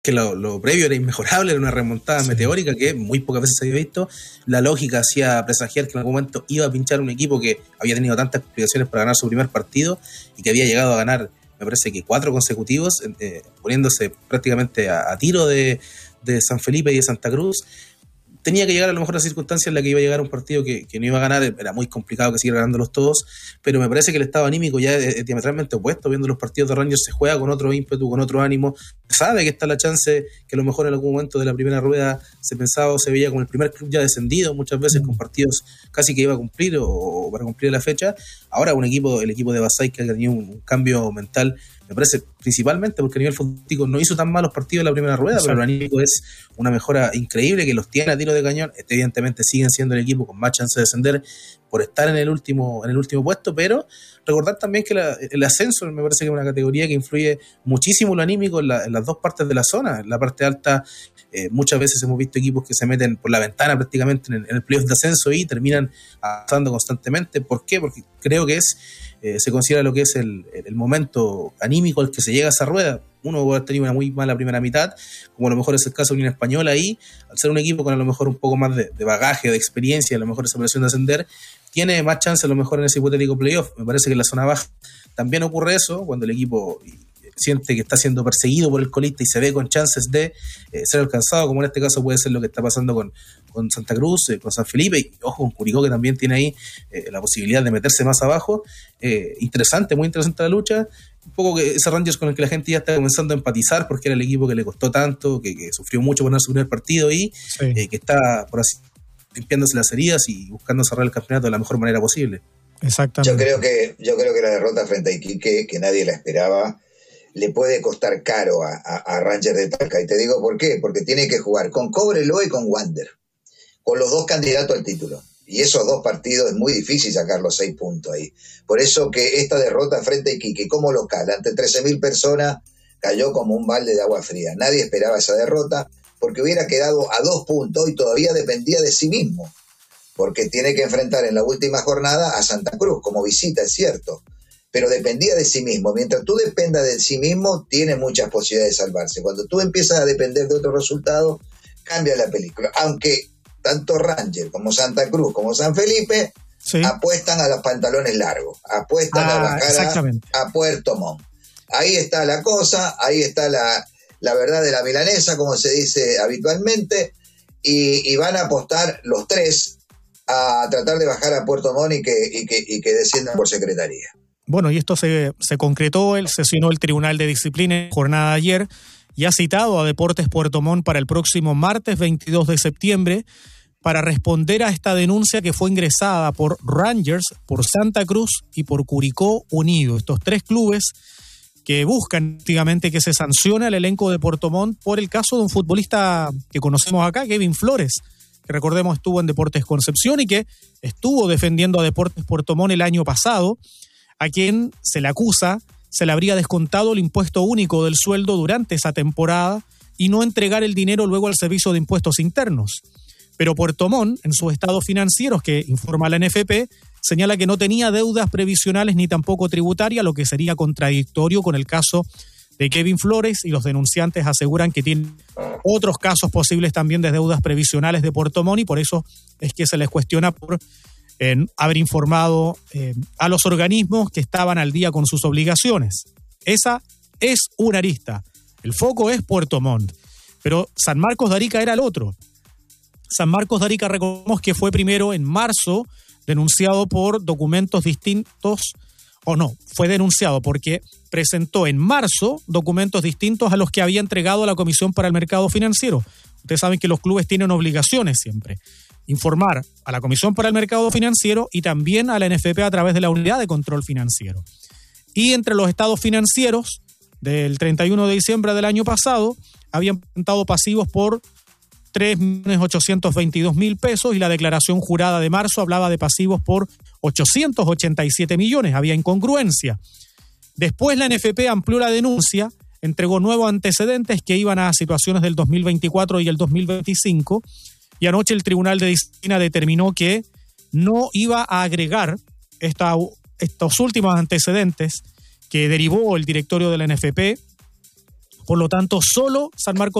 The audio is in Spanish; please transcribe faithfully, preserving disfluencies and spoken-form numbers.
que lo, lo previo era inmejorable, era una remontada sí. meteórica que muy pocas veces se había visto. La lógica hacía presagiar que en algún momento iba a pinchar un equipo que había tenido tantas complicaciones para ganar su primer partido y que había llegado a ganar, me parece que cuatro consecutivos, eh, poniéndose prácticamente a, a tiro de, de San Felipe y de Santa Cruz. Tenía que llegar a lo mejor a la circunstancia en la que iba a llegar un partido que, que no iba a ganar, era muy complicado que siguiera ganándolos todos, pero me parece que el estado anímico ya es, es diametralmente opuesto. Viendo los partidos de Rangers se juega con otro ímpetu, con otro ánimo, sabe que está la chance, que a lo mejor en algún momento de la primera rueda se pensaba o se veía como el primer club ya descendido, muchas veces con partidos casi que iba a cumplir o, o para cumplir la fecha. Ahora un equipo, el equipo de Basay, que ha tenido un, un cambio mental, me parece, principalmente porque a nivel futbolístico no hizo tan malos partidos en la primera rueda, exacto, pero el anímico es una mejora increíble, que los tiene a tiro de cañón. Evidentemente siguen siendo el equipo con más chance de descender por estar en el último, en el último puesto, pero recordar también que la, el ascenso me parece que es una categoría que influye muchísimo lo anímico en, la, en las dos partes de la zona. En la parte alta, eh, muchas veces hemos visto equipos que se meten por la ventana prácticamente en el, en el playoff de ascenso y terminan avanzando constantemente. ¿Por qué? Porque creo que es Eh, se considera lo que es el, el momento anímico al que se llega a esa rueda. Uno puede haber tenido una muy mala primera mitad, como a lo mejor es el caso de Unión Española, y al ser un equipo con a lo mejor un poco más de, de bagaje, de experiencia, a lo mejor esa presión de ascender, tiene más chance a lo mejor en ese hipotético playoff. Me parece que en la zona baja también ocurre eso, cuando el equipo siente que está siendo perseguido por el colista y se ve con chances de eh, ser alcanzado, como en este caso puede ser lo que está pasando con, con Santa Cruz, eh, con San Felipe, y ojo, con Curicó, que también tiene ahí eh, la posibilidad de meterse más abajo. Eh, interesante, muy interesante la lucha. Un poco que ese Rangers con el que la gente ya está comenzando a empatizar, porque era el equipo que le costó tanto, que, que sufrió mucho por ganar su primer partido y sí. eh, que está, por así, limpiándose las heridas y buscando cerrar el campeonato de la mejor manera posible. Exactamente. Yo creo que, yo creo que la derrota frente a Iquique, que nadie la esperaba, le puede costar caro a, a, a Rangers de Talca. Y te digo por qué, porque tiene que jugar con Cobreloa y con Wander, con los dos candidatos al título. Y esos dos partidos es muy difícil sacar los seis puntos ahí. Por eso que esta derrota frente a Iquique como local, ante trece mil personas, cayó como un balde de agua fría. Nadie esperaba esa derrota, porque hubiera quedado a dos puntos y todavía dependía de sí mismo, porque tiene que enfrentar en la última jornada a Santa Cruz como visita, es cierto, pero dependía de sí mismo. Mientras tú dependas de sí mismo, tienes muchas posibilidades de salvarse. Cuando tú empiezas a depender de otro resultado, cambia la película. Aunque tanto Ranger como Santa Cruz como San Felipe sí. apuestan a los pantalones largos, apuestan ah, a bajar a, a Puerto Montt. Ahí está la cosa, ahí está la, la verdad de la milanesa, como se dice habitualmente, y, y van a apostar los tres a tratar de bajar a Puerto Montt y que, y que, y que desciendan por secretaría. Bueno, y esto se, se concretó, el, sesionó el Tribunal de Disciplina en jornada de ayer y ha citado a Deportes Puerto Montt para el próximo martes veintidós de septiembre para responder a esta denuncia que fue ingresada por Rangers, por Santa Cruz y por Curicó Unido. Estos tres clubes que buscan activamente que se sancione al elenco de Puerto Montt por el caso de un futbolista que conocemos acá, Kevin Flores, que recordemos estuvo en Deportes Concepción y que estuvo defendiendo a Deportes Puerto Montt el año pasado, a quien se le acusa, se le habría descontado el impuesto único del sueldo durante esa temporada y no entregar el dinero luego al Servicio de Impuestos Internos. Pero Puerto Montt, en sus estados financieros que informa la N F P, señala que no tenía deudas previsionales ni tampoco tributarias, lo que sería contradictorio con el caso de Kevin Flores, y los denunciantes aseguran que tienen otros casos posibles también de deudas previsionales de Puerto Montt, y por eso es que se les cuestiona por eh, haber informado eh, a los organismos que estaban al día con sus obligaciones. Esa es una arista. El foco es Puerto Montt, pero San Marcos de Arica era el otro. San Marcos de Arica, recordemos que fue primero en marzo denunciado por documentos distintos, o no, fue denunciado porque presentó en marzo documentos distintos a los que había entregado la Comisión para el Mercado Financiero. Ustedes saben que los clubes tienen obligaciones siempre. Informar a la Comisión para el Mercado Financiero y también a la N F P a través de la Unidad de Control Financiero. Y entre los estados financieros del treinta y uno de diciembre del año pasado, habían presentado pasivos por tres millones ochocientos veintidós mil pesos y la declaración jurada de marzo hablaba de pasivos por ochocientos ochenta y siete millones. Había incongruencia. Después la N F P amplió la denuncia, entregó nuevos antecedentes que iban a situaciones del dos mil veinticuatro y el dos mil veinticinco, y anoche el Tribunal de Disciplina determinó que no iba a agregar esta, estos últimos antecedentes que derivó el directorio de la N F P Por lo tanto, solo San Marcos